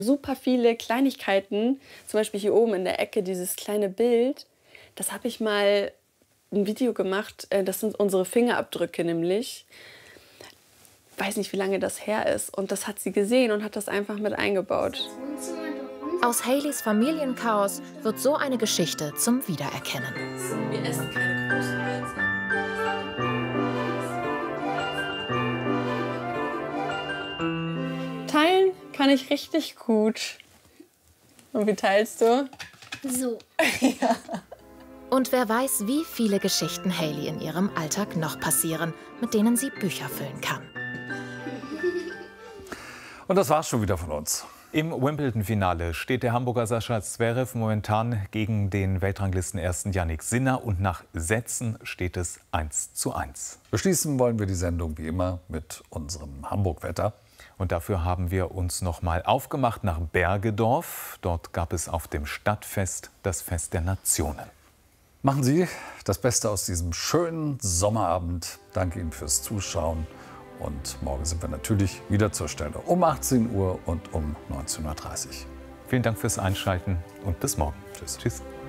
Super viele Kleinigkeiten, zum Beispiel hier oben in der Ecke dieses kleine Bild, das habe ich mal ein Video gemacht, das sind unsere Fingerabdrücke nämlich. Weiß nicht, wie lange das her ist. Und das hat sie gesehen und hat das einfach mit eingebaut. Aus Haleys Familienchaos wird so eine Geschichte zum Wiedererkennen. Wir essen keine großen Mahlzeiten. Teilen kann ich richtig gut. Und wie teilst du? So. Ja. Und wer weiß, wie viele Geschichten Haley in ihrem Alltag noch passieren, mit denen sie Bücher füllen kann. Und das war's schon wieder von uns. Im Wimbledon-Finale steht der Hamburger Sascha Zverev momentan gegen den Weltranglisten-Ersten Jannik Sinner. Und nach Sätzen steht es 1:1. Beschließen wollen wir die Sendung wie immer mit unserem Hamburg-Wetter. Und dafür haben wir uns noch mal aufgemacht nach Bergedorf. Dort gab es auf dem Stadtfest das Fest der Nationen. Machen Sie das Beste aus diesem schönen Sommerabend. Danke Ihnen fürs Zuschauen. Und morgen sind wir natürlich wieder zur Stelle um 18 Uhr und um 19:30 Uhr. Vielen Dank fürs Einschalten und bis morgen. Tschüss. Tschüss.